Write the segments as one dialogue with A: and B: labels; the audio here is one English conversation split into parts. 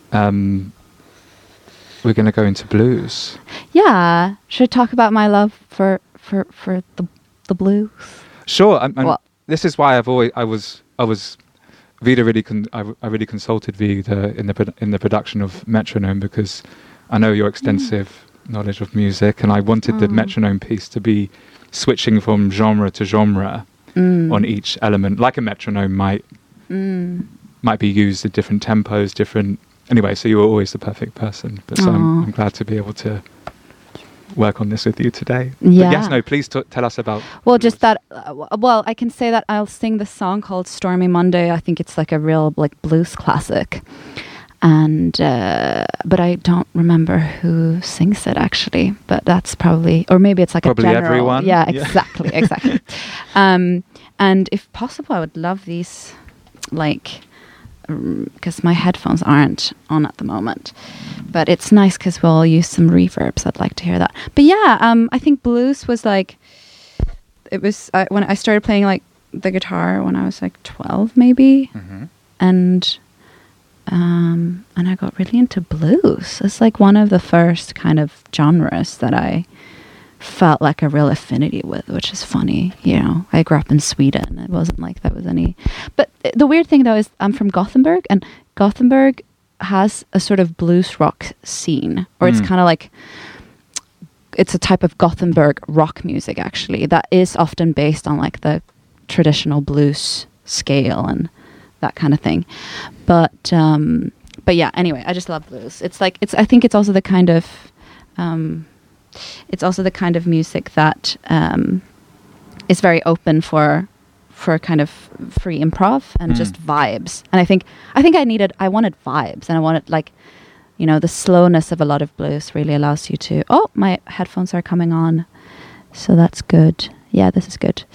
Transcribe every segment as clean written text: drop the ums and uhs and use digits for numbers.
A: we're going to go into blues.
B: Yeah. Should I talk about my love for the blues?
A: Sure. This is why I was Vida I really consulted Vida in the production of Metronome, because I know your extensive knowledge of music, and I wanted the metronome piece to be switching from genre to genre on each element, like a metronome might be used at different tempos, different. Anyway, so you were always the perfect person. But so I'm glad to be able to work on this with you today.
B: Yeah.
A: But yes, no, please tell us about.
B: Well, just that. I can say that I'll sing this song called "Stormy Monday." I think it's like a real blues classic, and but I don't remember who sings it actually. But that's probably, or maybe it's like
A: probably
B: a general.
A: Everyone.
B: Yeah, exactly. And if possible, I would love these, because my headphones aren't on at the moment, but it's nice because we'll use some reverb, so I'd like to hear that. But yeah, I think blues was when I started playing the guitar when I was 12 maybe, and I got really into blues. It's one of the first kind of genres that I felt like a real affinity with, which is funny. I grew up in Sweden. It wasn't like that was any. But the weird thing though is I'm from Gothenburg, and Gothenburg has a sort of blues rock scene, or it's kind of it's a type of Gothenburg rock music actually that is often based on the traditional blues scale and that kind of thing. But yeah, anyway, I just love blues. I think it's also the kind of music that is very open for kind of free improv and just vibes. And I think I wanted vibes, and I wanted the slowness of a lot of blues really allows you to. Oh, my headphones are coming on, so that's good. Yeah, this is good.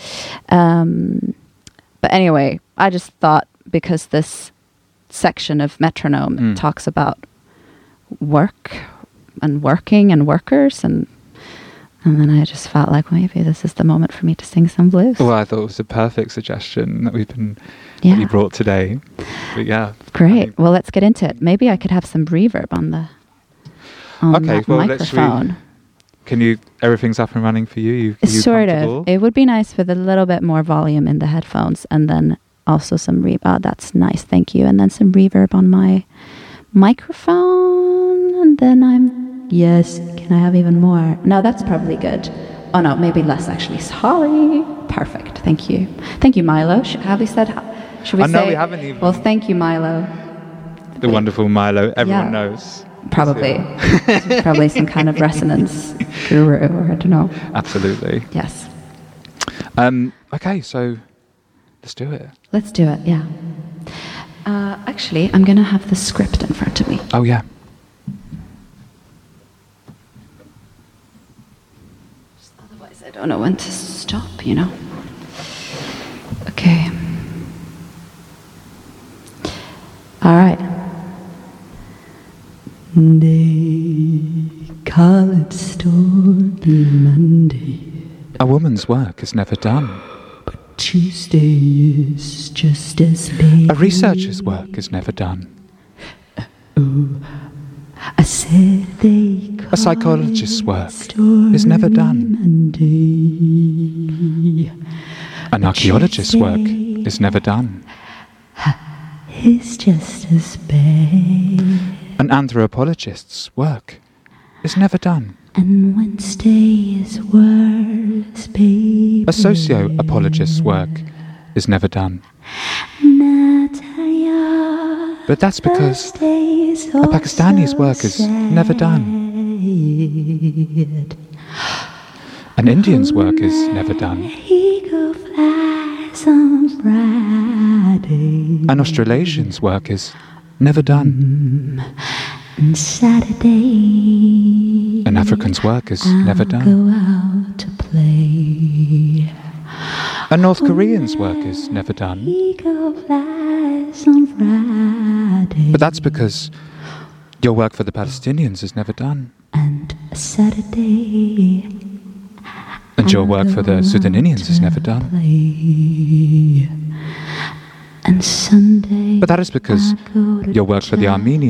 B: But anyway, I just thought, because this section of Metronome talks about work and working and workers, and then I just felt maybe this is the moment for me to sing some blues.
A: Well, I thought it was a perfect suggestion that that you brought today. But yeah,
B: great. Well, let's get into it. Maybe I could have some reverb on that microphone.
A: Everything's up and running for you?
B: Sort of. It would be nice with a little bit more volume in the headphones, and then also some reverb. That's nice, thank you. And then some reverb on my microphone, and then yes, can I have even more? No, that's probably good. Oh no, maybe less actually. Sorry. Perfect. Thank you. Thank you, Milo. Have we said? Should we say?
A: No, we haven't even.
B: Well, thank you, Milo.
A: The wonderful Milo. Everyone knows.
B: Probably. Probably some kind of resonance guru, or I don't know.
A: Absolutely.
B: Yes.
A: Okay, so let's do it.
B: Let's do it, yeah. Actually, I'm going to have the script in front of me.
A: Oh, yeah.
B: Otherwise, I don't know when to stop, Okay. All right. They call it Stormy Monday.
A: A woman's work is never done.
B: But Tuesday is just as big.
A: A researcher's work is never done.
B: Oh, I said they call
A: a psychologist's work is never done.
B: Monday.
A: An archaeologist's work is never done.
B: It's just as bad.
A: An anthropologist's work is never done.
B: And Wednesday is worse, baby.
A: A socio-apologist's work is never done. But that's because a Pakistani's work is never done. An Indian's work is never done. An Australasian's work is never done.
B: And Saturday,
A: an African's work is never done.
B: Go out to play.
A: A North Korean's work is never done. But that's because your work for the Palestinians is never done.
B: And Saturday,
A: and your work for the Sudanese is never done.
B: And Sunday,
A: but that is because your work for the Armenians